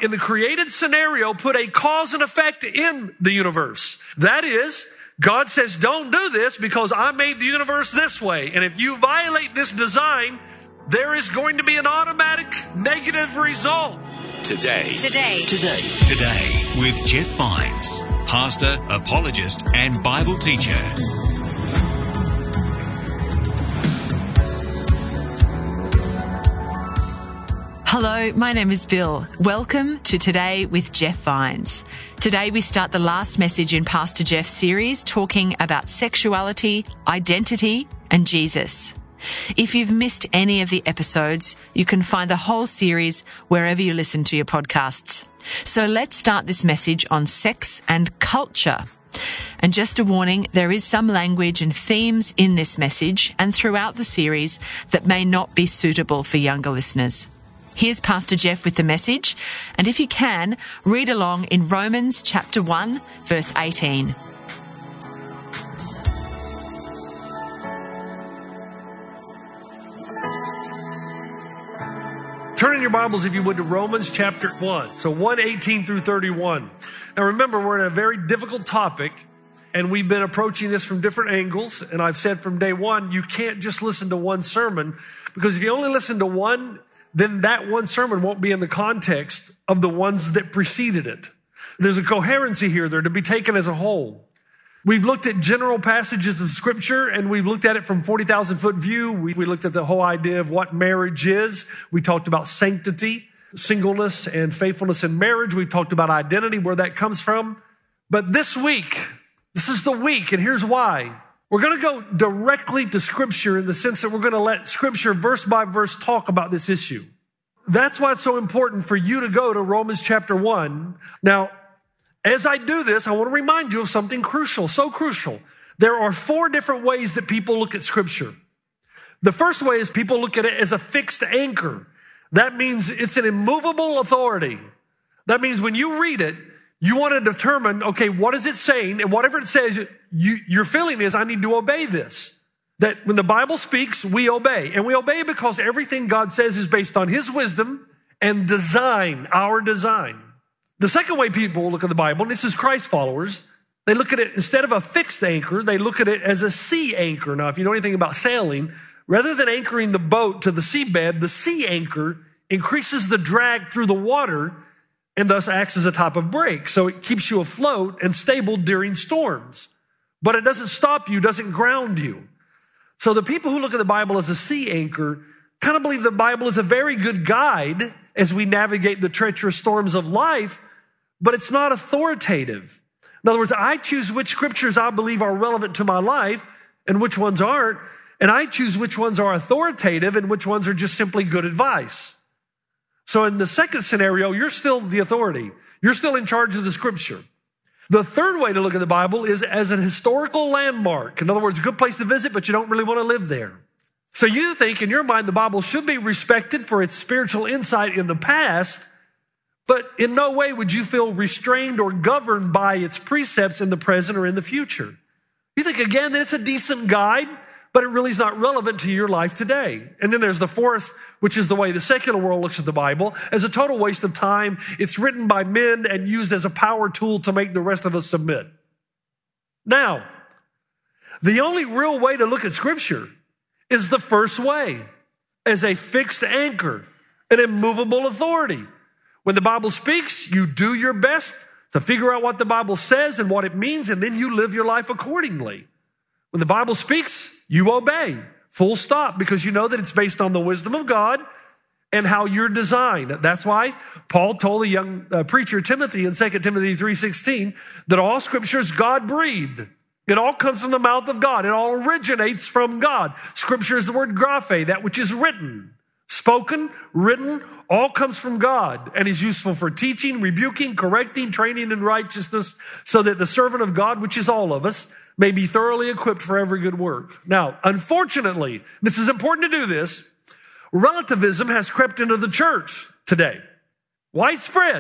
in the created scenario put a cause and effect in the universe. That is, God says, don't do this because I made the universe this way. And if you violate this design, there is going to be an automatic negative result. Today with Jeff Vines, pastor, apologist, and Bible teacher. Hello, my name is Bill. Welcome to Today with Jeff Vines. Today we start the last message in Pastor Jeff's series talking about sexuality, identity, and Jesus. If you've missed any of the episodes, you can find the whole series wherever you listen to your podcasts. So let's start this message on sex and culture. And just a warning, there is some language and themes in this message and throughout the series that may not be suitable for younger listeners. Here's Pastor Jeff with the message, and if you can, read along in Romans chapter 1, verse 18. Turn in your Bibles, if you would, to Romans chapter 1. So 1:18 through 31. Now remember, we're in a very difficult topic, and we've been approaching this from different angles. And I've said from day one, you can't just listen to one sermon, because if you only listen to one, then that one sermon won't be in the context of the ones that preceded it. There's a coherency here. They're to be taken as a whole. We've looked at general passages of Scripture, and we've looked at it from 40,000-foot view. We looked at the whole idea of what marriage is. We talked about sanctity, singleness, and faithfulness in marriage. We talked about identity, where that comes from. But this week, this is the week, and here's why. We're going to go directly to Scripture in the sense that we're going to let Scripture verse by verse talk about this issue. That's why it's so important for you to go to Romans chapter 1. Now, as I do this, I want to remind you of something crucial, so crucial. There are 4 different ways that people look at Scripture. The first way is people look at it as a fixed anchor. That means it's an immovable authority. That means when you read it, you want to determine, okay, what is it saying? And whatever it says, your feeling is, I need to obey this. That when the Bible speaks, we obey. And we obey because everything God says is based on His wisdom and design, our design. The second way people look at the Bible, and this is Christ followers, they look at it instead of a fixed anchor, they look at it as a sea anchor. Now, if you know anything about sailing, rather than anchoring the boat to the seabed, the sea anchor increases the drag through the water and thus acts as a type of brake. So it keeps you afloat and stable during storms. But it doesn't stop you, doesn't ground you. So the people who look at the Bible as a sea anchor kind of believe the Bible is a very good guide as we navigate the treacherous storms of life, but it's not authoritative. In other words, I choose which scriptures I believe are relevant to my life and which ones aren't, and I choose which ones are authoritative and which ones are just simply good advice. So in the second scenario, you're still the authority. You're still in charge of the Scripture. The third way to look at the Bible is as an historical landmark. In other words, a good place to visit, but you don't really want to live there. So you think in your mind the Bible should be respected for its spiritual insight in the past, but in no way would you feel restrained or governed by its precepts in the present or in the future. You think, again, that it's a decent guide, but it really is not relevant to your life today. And then there's the fourth, which is the way the secular world looks at the Bible, as a total waste of time. It's written by men and used as a power tool to make the rest of us submit. Now, the only real way to look at Scripture is the first way, as a fixed anchor, an immovable authority. When the Bible speaks, you do your best to figure out what the Bible says and what it means, and then you live your life accordingly. When the Bible speaks, you obey, full stop, because you know that it's based on the wisdom of God and how you're designed. That's why Paul told the young preacher Timothy in 2 Timothy 3:16 that all Scripture is God-breathed. It all comes from the mouth of God. It all originates from God. Scripture is the word graphe, that which is written. Spoken, written, all comes from God and is useful for teaching, rebuking, correcting, training in righteousness, so that the servant of God, which is all of us, may be thoroughly equipped for every good work. Now, unfortunately, this is important to do this, relativism has crept into the church today. Widespread.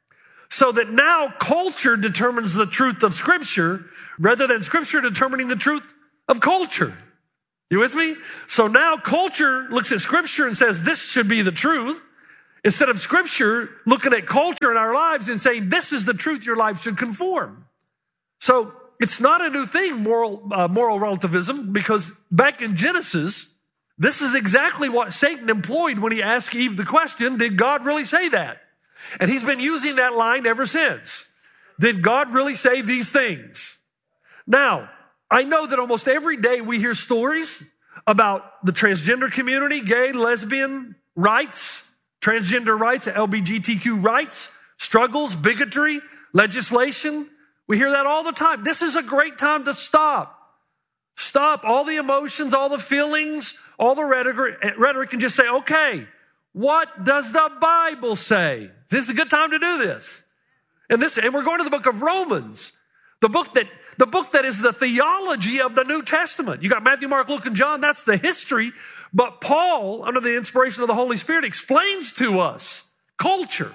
So that now culture determines the truth of Scripture rather than Scripture determining the truth of culture. You with me? So now culture looks at Scripture and says, this should be the truth. Instead of Scripture looking at culture in our lives and saying, this is the truth, your life should conform. So it's not a new thing, moral relativism, because back in Genesis, this is exactly what Satan employed when he asked Eve the question, did God really say that? And he's been using that line ever since. Did God really say these things? Now, I know that almost every day we hear stories about the transgender community, gay, lesbian rights, transgender rights, LGBTQ rights, struggles, bigotry, legislation. We hear that all the time. This is a great time to stop. Stop all the emotions, all the feelings, all the rhetoric, and just say, okay, what does the Bible say? This is a good time to do this. And we're going to the book of Romans, the book that is the theology of the New Testament. You got Matthew, Mark, Luke, and John. That's the history. But Paul, under the inspiration of the Holy Spirit, explains to us culture.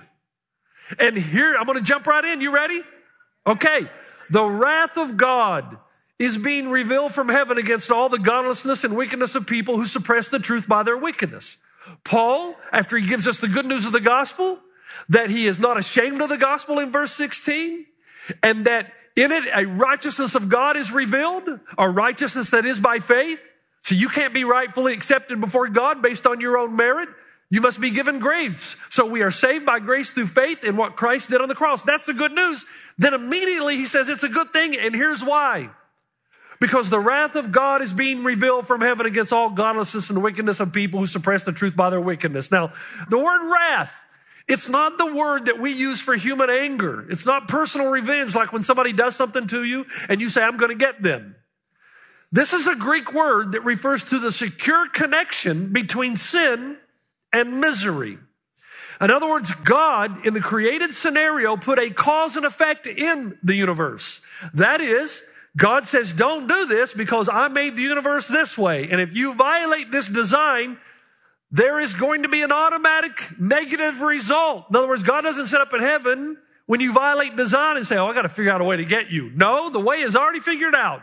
And here, I'm going to jump right in. You ready? Okay. The wrath of God is being revealed from heaven against all the godlessness and wickedness of people who suppress the truth by their wickedness. Paul, after he gives us the good news of the gospel, that he is not ashamed of the gospel in verse 16, and that in it a righteousness of God is revealed, a righteousness that is by faith. So you can't be rightfully accepted before God based on your own merit. You must be given grace. So we are saved by grace through faith in what Christ did on the cross. That's the good news. Then immediately he says it's a good thing, and here's why. Because the wrath of God is being revealed from heaven against all godlessness and wickedness of people who suppress the truth by their wickedness. Now, the word wrath, it's not the word that we use for human anger. It's not personal revenge, like when somebody does something to you and you say, I'm going to get them. This is a Greek word that refers to the secure connection between sin and misery. In other words, God, in the created scenario, put a cause and effect in the universe. That is, God says, don't do this because I made the universe this way. And if you violate this design, there is going to be an automatic negative result. In other words, God doesn't sit up in heaven when you violate design and say, I got to figure out a way to get you. No, the way is already figured out.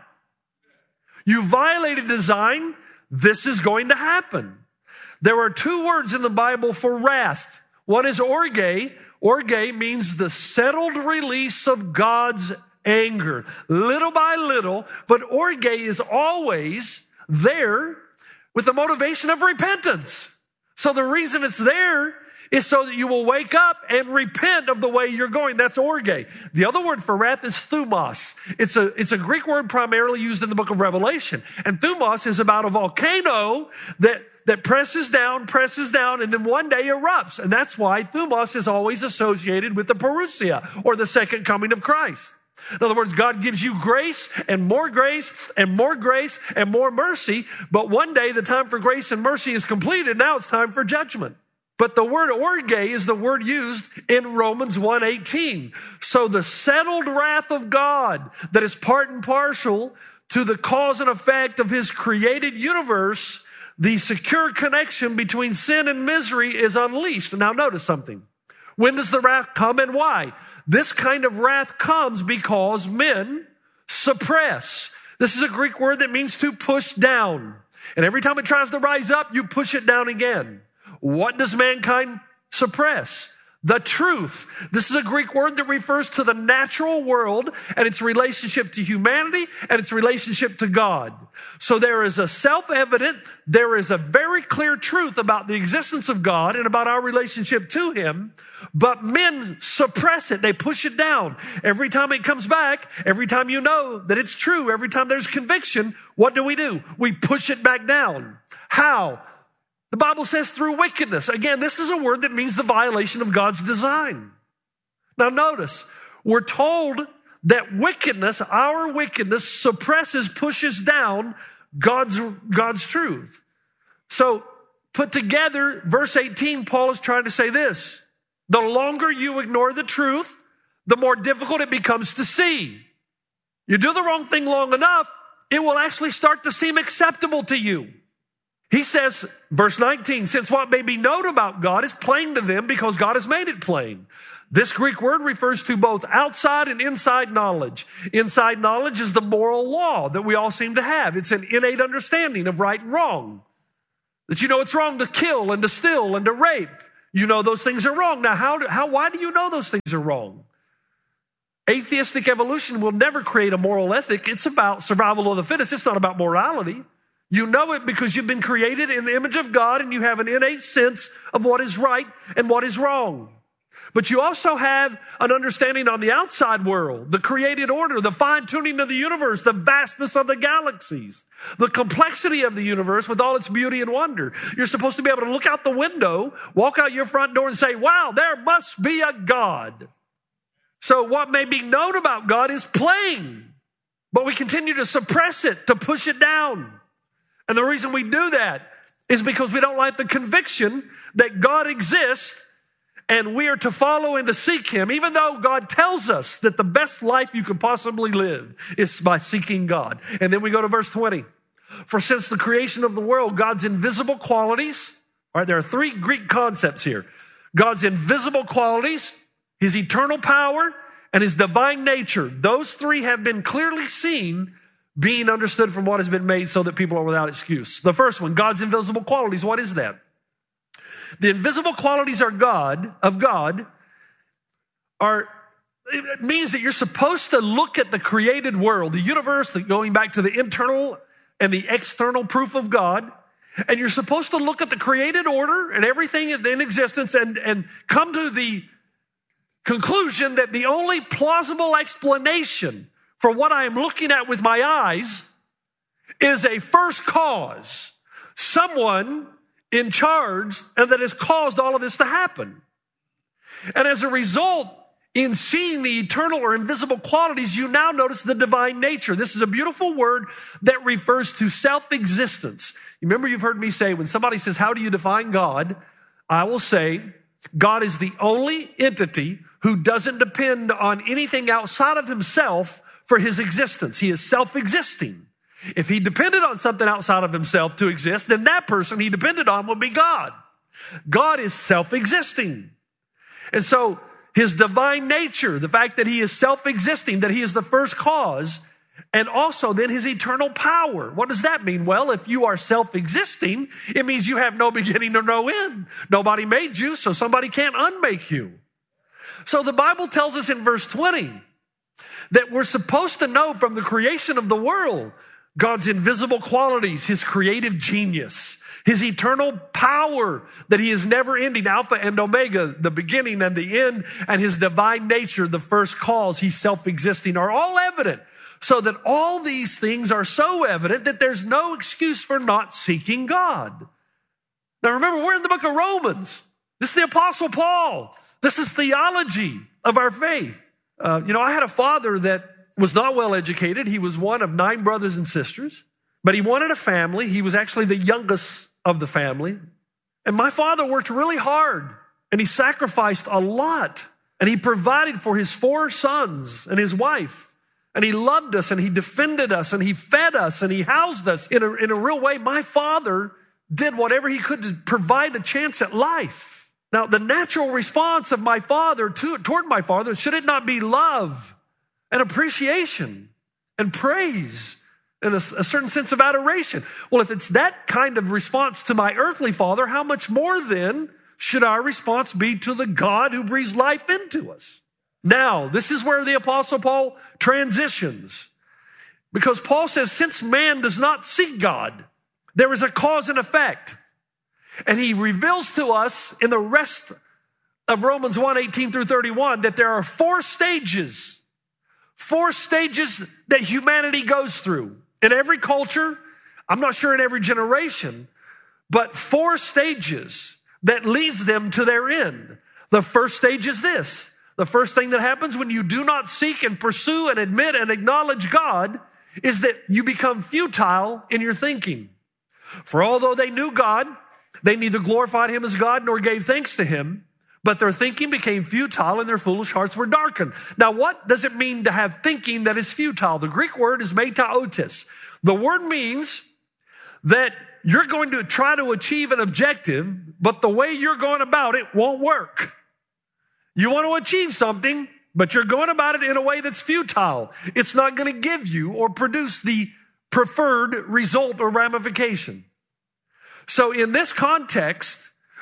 You violated design, this is going to happen. There are two words in the Bible for wrath. One is orge. Orge means the settled release of God's anger, little by little, but orge is always there with the motivation of repentance. So the reason it's there is so that you will wake up and repent of the way you're going. That's orge. The other word for wrath is thumos. It's a Greek word primarily used in the book of Revelation. And thumos is about a volcano that presses down, and then one day erupts. And that's why thumos is always associated with the parousia, or the second coming of Christ. In other words, God gives you grace and more grace and more grace and more mercy. But one day the time for grace and mercy is completed. Now it's time for judgment. But the word orge is the word used in Romans 1:18. So the settled wrath of God that is part and parcel to the cause and effect of his created universe, the secure connection between sin and misery is unleashed. Now notice something. When does the wrath come and why? This kind of wrath comes because men suppress. This is a Greek word that means to push down. And every time it tries to rise up, you push it down again. What does mankind suppress? The truth. This is a Greek word that refers to the natural world and its relationship to humanity and its relationship to God. So there is a self-evident, there is a very clear truth about the existence of God and about our relationship to him, but men suppress it. They push it down. Every time it comes back, every time you know that it's true, every time there's conviction, what do? We push it back down. How? The Bible says through wickedness. Again, this is a word that means the violation of God's design. Now notice, we're told that wickedness, our wickedness, suppresses, pushes down God's truth. So put together, verse 18, Paul is trying to say this. The longer you ignore the truth, the more difficult it becomes to see. You do the wrong thing long enough, it will actually start to seem acceptable to you. He says, verse 19, since what may be known about God is plain to them because God has made it plain. This Greek word refers to both outside and inside knowledge. Inside knowledge is the moral law that we all seem to have. It's an innate understanding of right and wrong. That you know it's wrong to kill and to steal and to rape. you know those things are wrong. Now, why do you know those things are wrong? Atheistic evolution will never create a moral ethic. It's about survival of the fittest. It's not about morality. You know it because you've been created in the image of God and you have an innate sense of what is right and what is wrong. But you also have an understanding on the outside world, the created order, the fine-tuning of the universe, the vastness of the galaxies, the complexity of the universe with all its beauty and wonder. You're supposed to be able to look out the window, walk out your front door and say, wow, there must be a God. So what may be known about God is plain, but we continue to suppress it, to push it down. And the reason we do that is because we don't like the conviction that God exists and we are to follow and to seek him, even though God tells us that the best life you could possibly live is by seeking God. And then we go to verse 20. For since the creation of the world, God's invisible qualities, all right, there are three Greek concepts here. God's invisible qualities, his eternal power, and his divine nature. Those three have been clearly seen, being understood from what has been made so that people are without excuse. The first one, God's invisible qualities. What is that? The invisible qualities of God it means that you're supposed to look at the created world, the universe, going back to the internal and the external proof of God. And you're supposed to look at the created order and everything in existence and come to the conclusion that the only plausible explanation for what I am looking at with my eyes is a first cause, someone in charge, and that has caused all of this to happen. And as a result, in seeing the eternal or invisible qualities, you now notice the divine nature. This is a beautiful word that refers to self-existence. Remember, you've heard me say, when somebody says, how do you define God? I will say, God is the only entity who doesn't depend on anything outside of himself for his existence. He is self-existing. If he depended on something outside of himself to exist, then that person he depended on would be God. God is self-existing. And so his divine nature, the fact that he is self-existing, that he is the first cause, and also then his eternal power. What does that mean? Well, if you are self-existing, it means you have no beginning or no end. Nobody made you, so somebody can't unmake you. So the Bible tells us in verse 20 that we're supposed to know from the creation of the world God's invisible qualities, his creative genius, his eternal power, that he is never ending, Alpha and Omega, the beginning and the end, and his divine nature, the first cause, he's self-existing, are all evident. So that all these things are so evident that there's no excuse for not seeking God. Now remember, we're in the book of Romans. This is the Apostle Paul. This is theology of our faith. I had a father that was not well educated. He was one of 9 brothers and sisters, but he wanted a family. He was actually the youngest of the family. And my father worked really hard and he sacrificed a lot and he provided for his 4 sons and his wife. And he loved us and he defended us and he fed us and he housed us in a real way. My father did whatever he could to provide a chance at life. Now, the natural response of my father toward my father, should it not be love and appreciation and praise and a certain sense of adoration? Well, if it's that kind of response to my earthly father, how much more then should our response be to the God who breathes life into us? Now, this is where the Apostle Paul transitions, because Paul says, since man does not seek God, there is a cause and effect. And he reveals to us in the rest of Romans 1:18 through 31 that there are 4 stages that humanity goes through. In every culture, I'm not sure in every generation, but 4 stages that leads them to their end. The first stage is this. The first thing that happens when you do not seek and pursue and admit and acknowledge God is that you become futile in your thinking. For although they knew God, they neither glorified him as God nor gave thanks to him, but their thinking became futile and their foolish hearts were darkened. Now, what does it mean to have thinking that is futile? The Greek word is metaotis. The word means that you're going to try to achieve an objective, but the way you're going about it won't work. You want to achieve something, but you're going about it in a way that's futile. It's not going to give you or produce the preferred result or ramification. So in this context,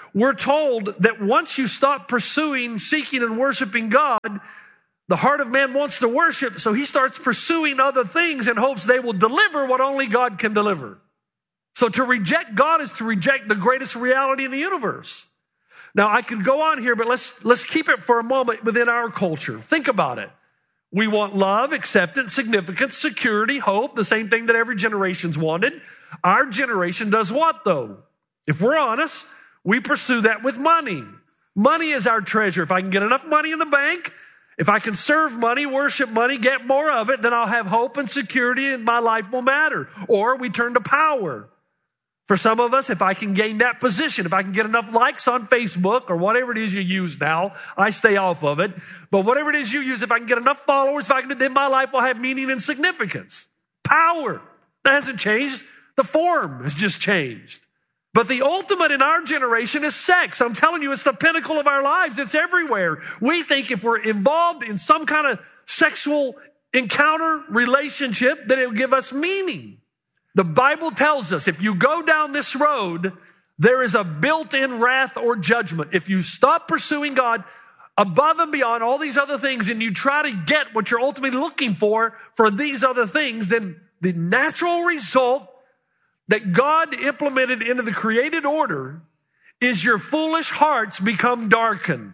we're told that once you stop pursuing, seeking, and worshiping God, the heart of man wants to worship, so he starts pursuing other things in hopes they will deliver what only God can deliver. So to reject God is to reject the greatest reality in the universe. Now, I could go on here, but let's keep it for a moment within our culture. Think about it. We want love, acceptance, significance, security, hope, the same thing that every generation's wanted. Our generation does what, though? If we're honest, we pursue that with money. Money is our treasure. If I can get enough money in the bank, if I can serve money, worship money, get more of it, then I'll have hope and security and my life will matter. Or we turn to power. For some of us, if I can gain that position, if I can get enough likes on Facebook or whatever it is you use now, I stay off of it. But whatever it is you use, if I can get enough followers, then my life will have meaning and significance. Power. That hasn't changed. The form has just changed. But the ultimate in our generation is sex. I'm telling you, it's the pinnacle of our lives. It's everywhere. We think if we're involved in some kind of sexual encounter, relationship, that it will give us meaning. The Bible tells us if you go down this road, there is a built-in wrath or judgment. If you stop pursuing God above and beyond all these other things and you try to get what you're ultimately looking for these other things, then the natural result that God implemented into the created order is your foolish hearts become darkened.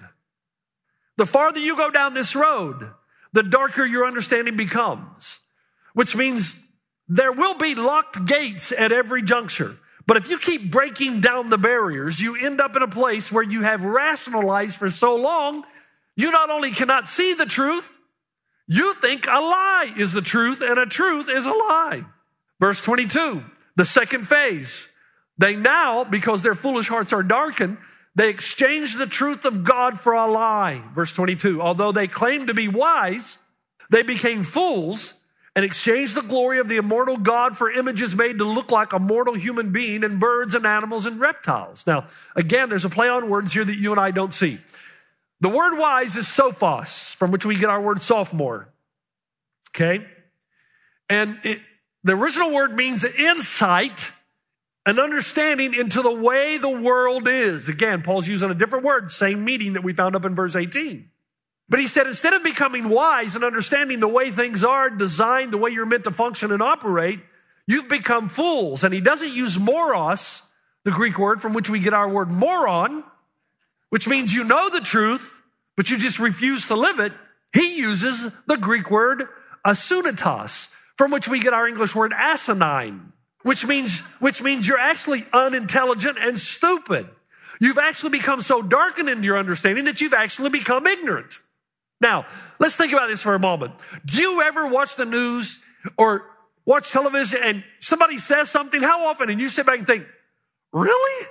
The farther you go down this road, the darker your understanding becomes, which means there will be locked gates at every juncture. But if you keep breaking down the barriers, you end up in a place where you have rationalized for so long, you not only cannot see the truth, you think a lie is the truth and a truth is a lie. Verse 22. The second phase, they now, because their foolish hearts are darkened, they exchange the truth of God for a lie. Verse 22, although they claimed to be wise, they became fools and exchanged the glory of the immortal God for images made to look like a mortal human being and birds and animals and reptiles. Now, again, there's a play on words here that you and I don't see. The word wise is sophos, from which we get our word sophomore. Okay? And the original word means insight, an understanding into the way the world is. Again, Paul's using a different word, same meaning that we found up in verse 18. But he said, instead of becoming wise and understanding the way things are designed, the way you're meant to function and operate, you've become fools. And he doesn't use moros, the Greek word from which we get our word moron, which means you know the truth, but you just refuse to live it. He uses the Greek word asunitas, from which we get our English word asinine, which means you're actually unintelligent and stupid. You've actually become so darkened in your understanding that you've actually become ignorant. Now, let's think about this for a moment. Do you ever watch the news or watch television and somebody says something? How often? And you sit back and think, really?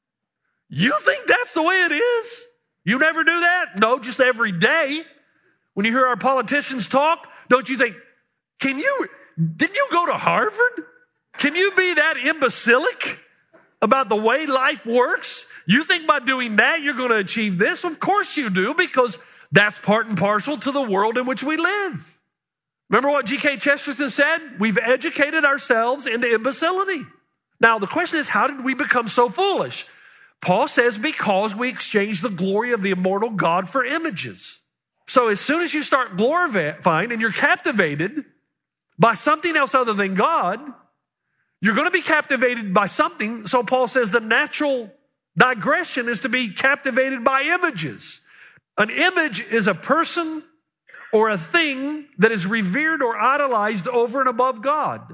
You think that's the way it is? You never do that? No, just every day. When you hear our politicians talk, don't you think, didn't you go to Harvard? Can you be that imbecilic about the way life works? You think by doing that you're going to achieve this? Of course you do, because that's part and parcel to the world in which we live. Remember what G.K. Chesterton said? We've educated ourselves into imbecility. Now the question is, how did we become so foolish? Paul says, because we exchanged the glory of the immortal God for images. So as soon as you start glorifying and you're captivated by something else other than God, you're going to be captivated by something. So Paul says the natural digression is to be captivated by images. An image is a person or a thing that is revered or idolized over and above God.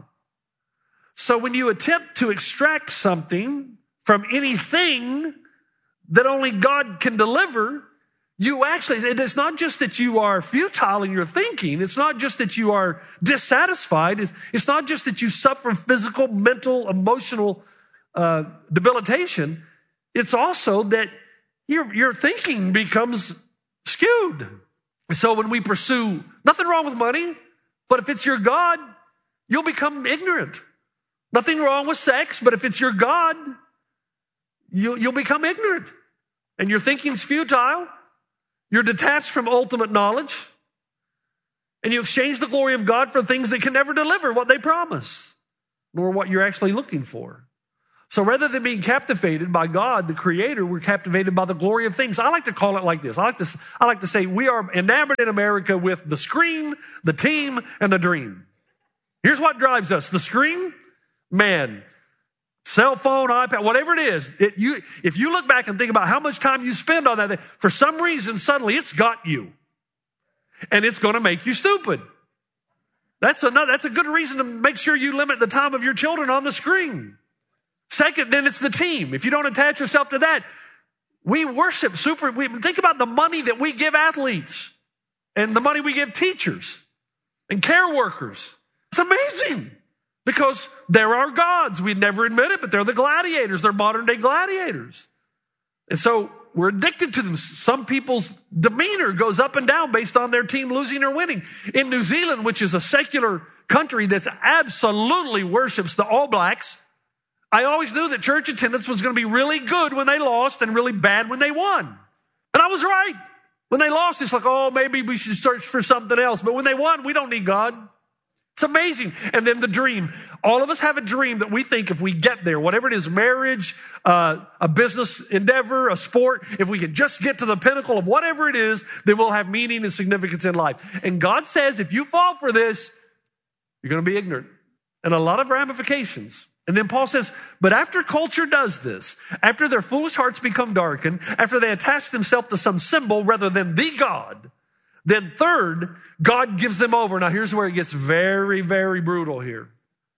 So when you attempt to extract something from anything that only God can deliver, it's not just that you are futile in your thinking. It's not just that you are dissatisfied. It's not just that you suffer physical, mental, emotional debilitation. It's also that your thinking becomes skewed. So when we pursue, nothing wrong with money, but if it's your God, you'll become ignorant. Nothing wrong with sex, but if it's your God, you'll become ignorant. And your thinking's futile. You're detached from ultimate knowledge, and you exchange the glory of God for things that can never deliver what they promise, nor what you're actually looking for. So rather than being captivated by God, the Creator, we're captivated by the glory of things. I like to call it like this. I like to say we are enamored in America with the screen, the team, and the dream. Here's what drives us. The screen, man, cell phone, iPad, whatever it is. If you look back and think about how much time you spend on that, for some reason, suddenly it's got you. And it's going to make you stupid. That's a good reason to make sure you limit the time of your children on the screen. Second, then it's the team. If you don't attach yourself to that, we worship think about the money that we give athletes and the money we give teachers and care workers. It's amazing because they're our gods. We'd never admit it, but they're the gladiators. They're modern day gladiators. And so we're addicted to them. Some people's demeanor goes up and down based on their team losing or winning. In New Zealand, which is a secular country that absolutely worships the All Blacks, I always knew that church attendance was going to be really good when they lost and really bad when they won. And I was right. When they lost, it's like, oh, maybe we should search for something else. But when they won, we don't need God. It's amazing. And then the dream. All of us have a dream that we think if we get there, whatever it is, marriage, a business endeavor, a sport, if we can just get to the pinnacle of whatever it is, then we'll have meaning and significance in life. And God says, if you fall for this, you're going to be ignorant. And a lot of ramifications. And then Paul says, but after culture does this, after their foolish hearts become darkened, after they attach themselves to some symbol rather than the God, then third, God gives them over. Now here's where it gets very, very brutal here.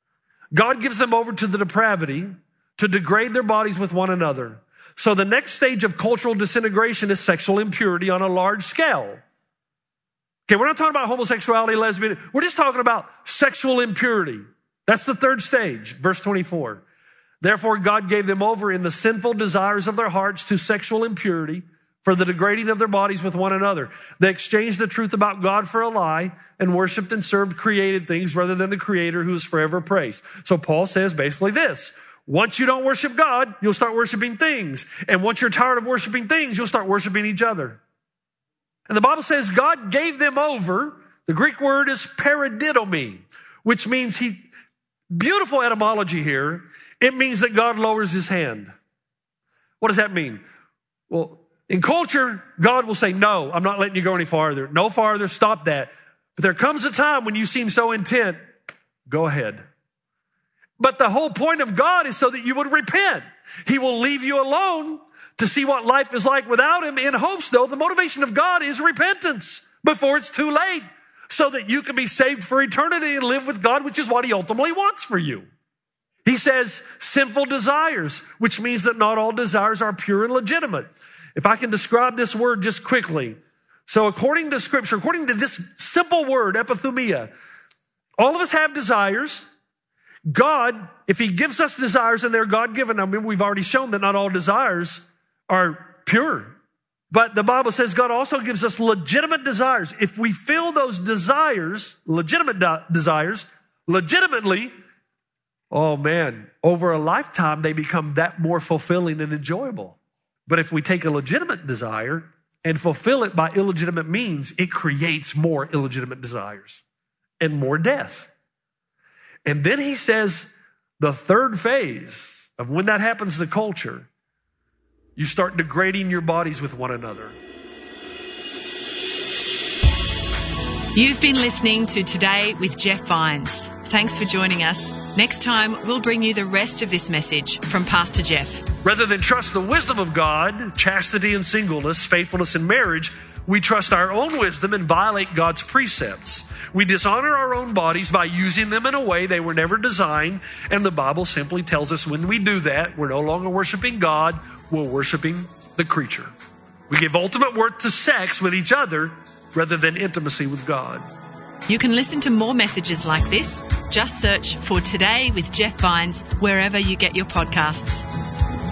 God gives them over to the depravity to degrade their bodies with one another. So the next stage of cultural disintegration is sexual impurity on a large scale. Okay, we're not talking about homosexuality, lesbian. We're just talking about sexual impurity. That's the third stage, verse 24. Therefore, God gave them over in the sinful desires of their hearts to sexual impurity for the degrading of their bodies with one another. They exchanged the truth about God for a lie and worshiped and served created things rather than the Creator who is forever praised. So Paul says basically this. Once you don't worship God, you'll start worshiping things. And once you're tired of worshiping things, you'll start worshiping each other. And the Bible says God gave them over. The Greek word is paradidomi, which means beautiful etymology here. It means that God lowers his hand. What does that mean? Well, in culture, God will say, no, I'm not letting you go any farther. No farther, stop that. But there comes a time when you seem so intent, go ahead. But the whole point of God is so that you would repent. He will leave you alone to see what life is like without him in hopes, though. The motivation of God is repentance before it's too late, so that you can be saved for eternity and live with God, which is what he ultimately wants for you. He says sinful desires, which means that not all desires are pure and legitimate. If I can describe this word just quickly. So according to Scripture, according to this simple word, epithumia, all of us have desires. God, if he gives us desires and they're God-given, I mean, we've already shown that not all desires are pure. But the Bible says God also gives us legitimate desires. If we fill those desires, legitimate desires, legitimately, oh man, over a lifetime, they become that more fulfilling and enjoyable. But if we take a legitimate desire and fulfill it by illegitimate means, it creates more illegitimate desires and more death. And then he says the third phase of when that happens to culture, you start degrading your bodies with one another. You've been listening to Today with Jeff Vines. Thanks for joining us. Next time, we'll bring you the rest of this message from Pastor Jeff. Rather than trust the wisdom of God, chastity and singleness, faithfulness and marriage, we trust our own wisdom and violate God's precepts. We dishonor our own bodies by using them in a way they were never designed. And the Bible simply tells us when we do that, we're no longer worshiping God, we're worshiping the creature. We give ultimate worth to sex with each other rather than intimacy with God. You can listen to more messages like this. Just search for Today with Jeff Vines wherever you get your podcasts.